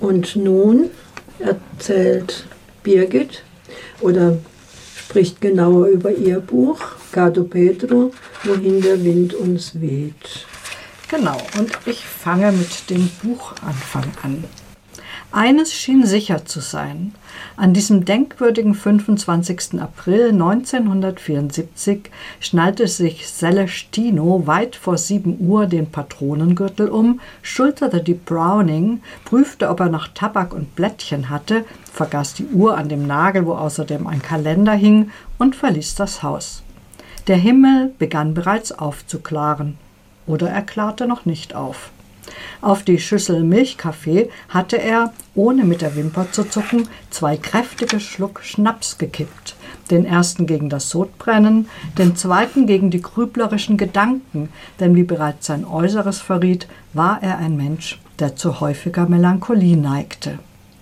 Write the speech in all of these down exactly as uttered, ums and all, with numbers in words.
Und nun erzählt Birgit oder spricht genauer über ihr Buch, Gato Pedro, wohin der Wind uns weht. Genau, und ich fange mit dem Buchanfang an. Eines schien sicher zu sein. An diesem denkwürdigen fünfundzwanzigsten April neunzehnhundertvierundsiebzig schnallte sich Celestino weit vor sieben Uhr den Patronengürtel um, schulterte die Browning, prüfte, ob er noch Tabak und Blättchen hatte, vergaß die Uhr an dem Nagel, wo außerdem ein Kalender hing, und verließ das Haus. Der Himmel begann bereits aufzuklaren. Oder er klarte noch nicht auf. Auf die Schüssel Milchkaffee hatte er, ohne mit der Wimper zu zucken, zwei kräftige Schluck Schnaps gekippt. Den ersten gegen das Sodbrennen, den zweiten gegen die grüblerischen Gedanken, denn wie bereits sein Äußeres verriet, war er ein Mensch, der zu häufiger Melancholie neigte.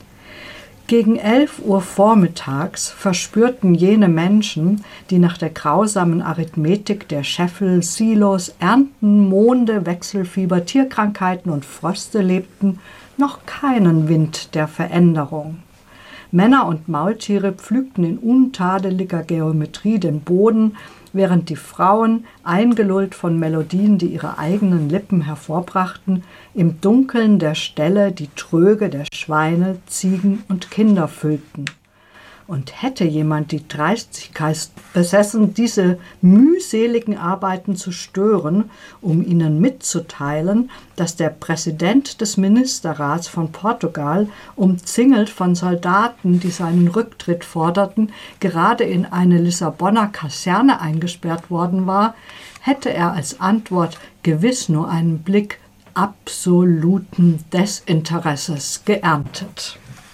Gegen elf Uhr vormittags verspürten jene Menschen, die nach der grausamen Arithmetik der Scheffel, Silos, Ernten, Monde, Wechselfieber, Tierkrankheiten und Fröste lebten, noch keinen Wind der Veränderung. Männer und Maultiere pflügten in untadeliger Geometrie den Boden, während die Frauen, eingelullt von Melodien, die ihre eigenen Lippen hervorbrachten, im Dunkeln der Ställe die Tröge der Schweine, Ziegen und Kinder füllten. Und hätte jemand die Dreistigkeit besessen, diese mühseligen Arbeiten zu stören, um ihnen mitzuteilen, dass der Präsident des Ministerrats von Portugal, umzingelt von Soldaten, die seinen Rücktritt forderten, gerade in eine Lissabonner Kaserne eingesperrt worden war, hätte er als Antwort gewiss nur einen Blick absoluten Desinteresses geerntet.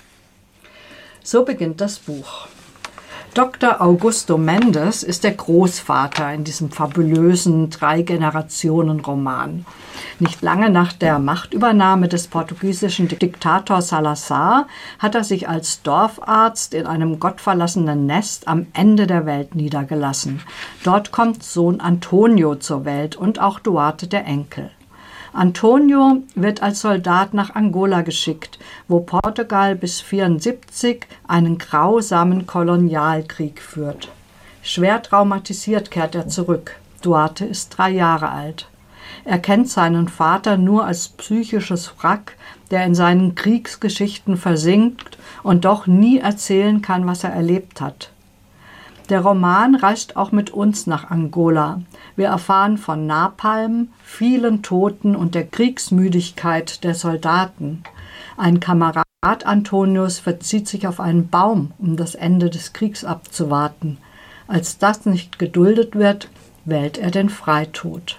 So beginnt das Buch. Doktor Augusto Mendes ist der Großvater in diesem fabulösen Drei-Generationen-Roman. Nicht lange nach der Machtübernahme des portugiesischen Diktators Salazar hat er sich als Dorfarzt in einem gottverlassenen Nest am Ende der Welt niedergelassen. Dort kommt Sohn Antonio zur Welt und auch Duarte der Enkel. Antonio wird als Soldat nach Angola geschickt, wo Portugal bis neunzehnhundertvierundsiebzig einen grausamen Kolonialkrieg führt. Schwer traumatisiert kehrt er zurück. Duarte ist drei Jahre alt. Er kennt seinen Vater nur als psychisches Wrack, der in seinen Kriegsgeschichten versinkt und doch nie erzählen kann, was er erlebt hat. Der Roman reist auch mit uns nach Angola. Wir erfahren von Napalm, vielen Toten und der Kriegsmüdigkeit der Soldaten. Ein Kamerad Antonios verzieht sich auf einen Baum, um das Ende des Kriegs abzuwarten. Als das nicht geduldet wird, wählt er den Freitod.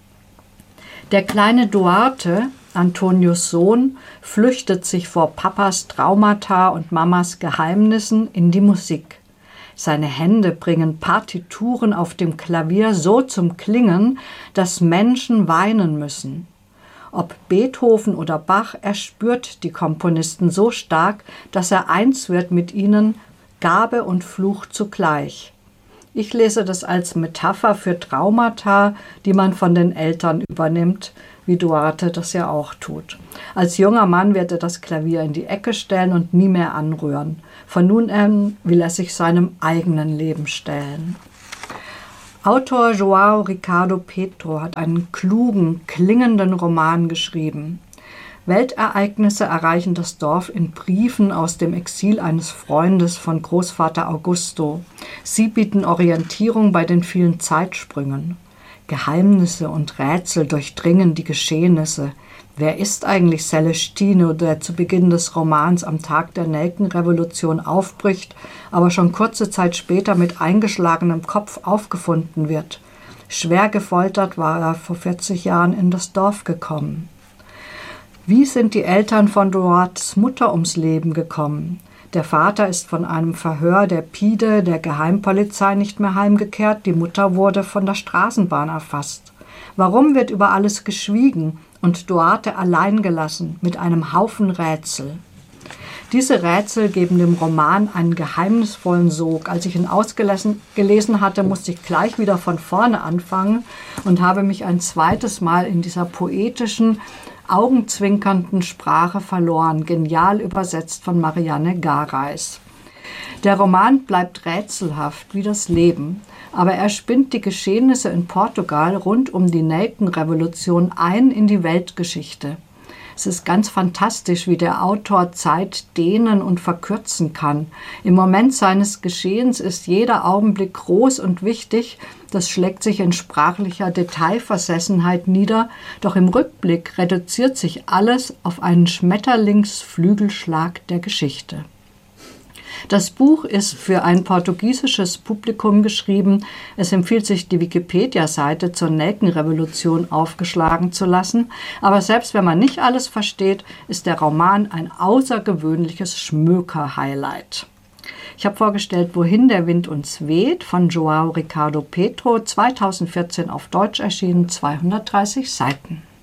Der kleine Duarte, Antonios Sohn, flüchtet sich vor Papas Traumata und Mamas Geheimnissen in die Musik. Seine Hände bringen Partituren auf dem Klavier so zum Klingen, dass Menschen weinen müssen. Ob Beethoven oder Bach, er spürt die Komponisten so stark, dass er eins wird mit ihnen, Gabe und Fluch zugleich. Ich lese das als Metapher für Traumata, die man von den Eltern übernimmt, wie Duarte das ja auch tut. Als junger Mann wird er das Klavier in die Ecke stellen und nie mehr anrühren. Von nun an will er sich seinem eigenen Leben stellen. Autor João Ricardo Petro hat einen klugen, klingenden Roman geschrieben. Weltereignisse erreichen das Dorf in Briefen aus dem Exil eines Freundes von Großvater Augusto. Sie bieten Orientierung bei den vielen Zeitsprüngen. Geheimnisse und Rätsel durchdringen die Geschehnisse. Wer ist eigentlich Celestino, der zu Beginn des Romans am Tag der Nelkenrevolution aufbricht, aber schon kurze Zeit später mit eingeschlagenem Kopf aufgefunden wird? Schwer gefoltert war er vor vierzig Jahren in das Dorf gekommen. Wie sind die Eltern von Duartes Mutter ums Leben gekommen? Der Vater ist von einem Verhör der Pide, der Geheimpolizei, nicht mehr heimgekehrt. Die Mutter wurde von der Straßenbahn erfasst. Warum wird über alles geschwiegen und Duarte allein gelassen mit einem Haufen Rätsel? Diese Rätsel geben dem Roman einen geheimnisvollen Sog. Als ich ihn ausgelesen hatte, musste ich gleich wieder von vorne anfangen und habe mich ein zweites Mal in dieser poetischen, augenzwinkernden Sprache verloren, genial übersetzt von Marianne Gareis. Der Roman bleibt rätselhaft wie das Leben, aber er spinnt die Geschehnisse in Portugal rund um die Nelkenrevolution ein in die Weltgeschichte. Es ist ganz fantastisch, wie der Autor Zeit dehnen und verkürzen kann. Im Moment seines Geschehens ist jeder Augenblick groß und wichtig. Das schlägt sich in sprachlicher Detailversessenheit nieder. Doch im Rückblick reduziert sich alles auf einen Schmetterlingsflügelschlag der Geschichte. Das Buch ist für ein portugiesisches Publikum geschrieben. Es empfiehlt sich, die Wikipedia-Seite zur Nelkenrevolution aufgeschlagen zu lassen. Aber selbst wenn man nicht alles versteht, ist der Roman ein außergewöhnliches Schmöker-Highlight. Ich habe vorgestellt, Wohin der Wind uns weht, von João Ricardo Petro, zweitausendvierzehn auf Deutsch erschienen, zweihundertdreißig Seiten.